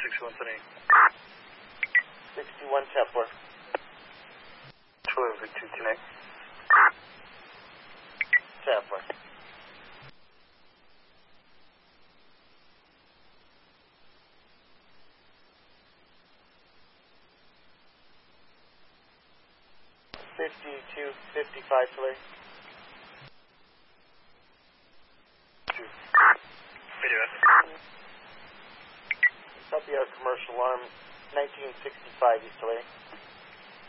61 Sunny. 61 Kepler. Charlie Victor, connect. Kepler. $52.55 Charlie. Radio. Copy our commercial alarm, 1965 East LA.